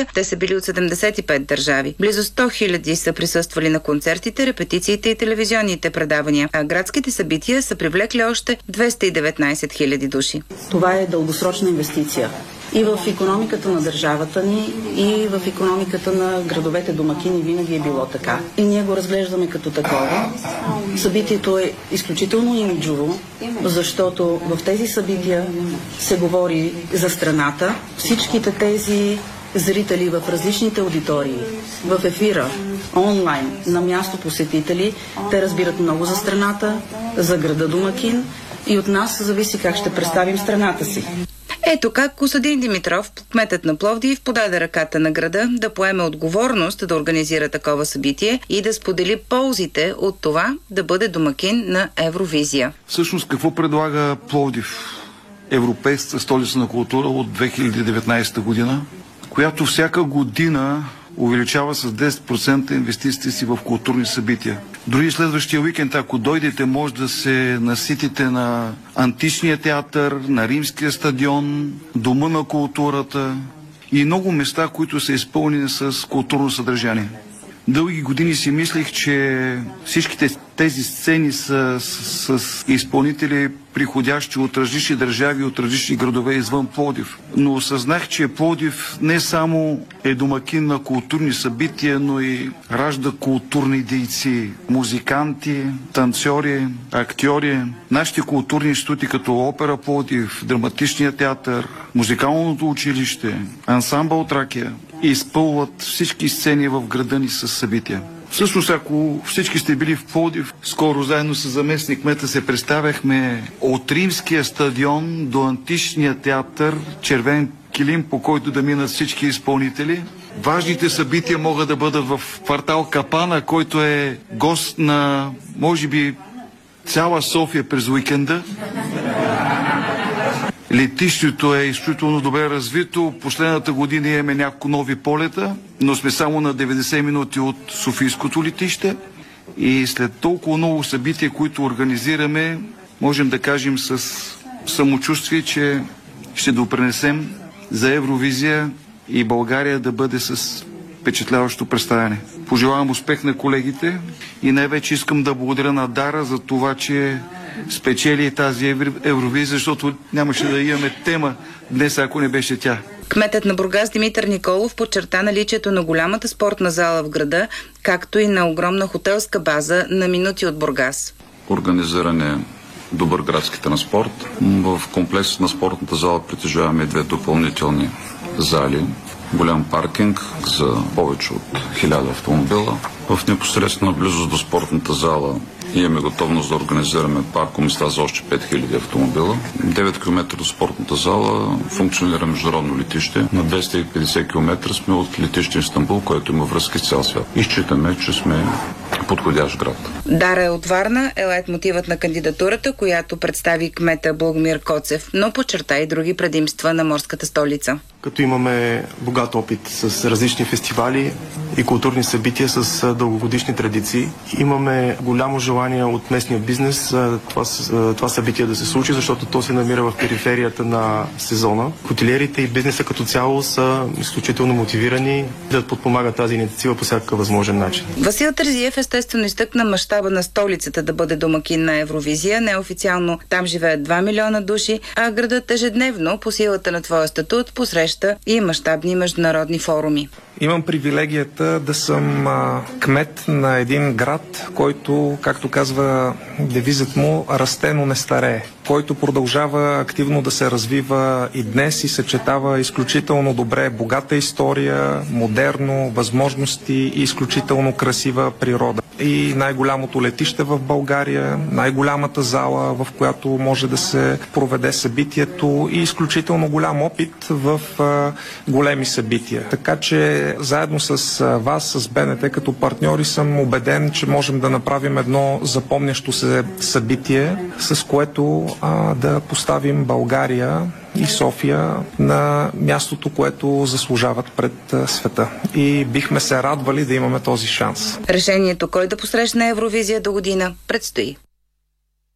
Евровизия. Те са били от 75 държави. Близо 100 000 са присъствали на концертите, репетициите и телевизионните предавания, а градските събития са привлекли още 219 000 души. Това е дългосрочна инвестиция и в икономиката на държавата ни, и в икономиката на градовете домакини винаги е било така. И ние го разглеждаме като такова. Събитието е изключително имиджово, защото в тези събития се говори за страната. Всичките тези зрители в различните аудитории, в ефира, онлайн, на място посетители, те разбират много за страната, за града домакин и от нас зависи как ще представим страната си. Ето как Костадин Димитров, кметът на Пловдив, подаде ръката на града да поеме отговорност да организира такова събитие и да сподели ползите от това да бъде домакин на Евровизия. Всъщност какво предлага Пловдив? Европейска столица на култура от 2019 година, която всяка година увеличава с 10% инвестициите си в културни събития. Дори следващия уикенд, ако дойдете, може да се наситите на античния театър, на римския стадион, дома на културата и много места, които са изпълнени с културно съдържание. Дълги години си мислех, че всичките тези сцени са с изпълнители, приходящи от различни държави, от различни градове извън Пловдив. Но осъзнах, че Пловдив не само е домакин на културни събития, но и ражда културни дейци, музиканти, танцори, актьори. Нашите културни институти като Опера Пловдив, Драматичния театър, Музикалното училище, Ансамбъл Тракия изпълват всички сцени в града ни с събития. Всъщност, ако всички сте били в Пловдив, скоро заедно с заместник кмета се представяхме от римския стадион до античния театър, червен килим, по който да минат всички изпълнители. Важните събития могат да бъдат в квартал Капана, който е гост на, може би, цяла София през уикенда. Летището е изключително добре развито. Последната година имаме няколко нови полета, но сме само на 90 минути от Софийското летище. И след толкова много събития, които организираме, можем да кажем с самочувствие, че ще допринесем за Евровизия и България да бъде с впечатляващо представяне. Пожелавам успех на колегите и най-вече искам да благодаря на Дара за това, че спечели тази Евровизия, защото нямаше да имаме тема днес, ако не беше тя. Кметът на Бургас Димитър Николов подчерта наличието на голямата спортна зала в града, както и на огромна хотелска база на минути от Бургас. Организиране добър градски транспорт. В комплекс на спортната зала притежаваме 2 допълнителни зали. Голям паркинг за повече от 1000 автомобила. В непосредствена близост до спортната зала имаме готовност да организираме паркоместа за още 5000 автомобила. 9 км до спортната зала функционира международно летище. На 250 км сме от летище Истанбул, което има връзки с цял свят. И считаме, че сме подходящ град. Дара е от Варна е лайтмотивът на кандидатурата, която представи кмета Благомир Коцев, но подчерта и други предимства на морската столица. Като имаме богат опит с различни фестивали и културни събития с дългогодишни традиции, имаме голямо желание от местния бизнес това събитие да се случи, защото то се намира в периферията на сезона. Хотелиерите и бизнеса като цяло са изключително мотивирани да подпомагат тази инициатива по всякакъв възможен начин. Васил Терзиев естествено изтъкна мащаба на столицата да бъде домакин на Евровизия. Неофициално там живеят 2 милиона души, а градът ежедневно по силата на твоя статут посреща и мащабни международни форуми. Имам привилегията да съм кмет на един град, който, както казва девизът му, расте, но не старее, който продължава активно да се развива и днес и съчетава изключително добре богата история, модерно, възможности и изключително красива природа. И най-голямото летище в България, най-голямата зала, в която може да се проведе събитието и изключително голям опит в големи събития. Така че заедно с вас, с БНТ като партньори, съм убеден, че можем да направим едно запомнящо се събитие, с което да поставим България и София на мястото, което заслужават пред света. И бихме се радвали да имаме този шанс. Решението кой да посрещне Евровизия до година предстои.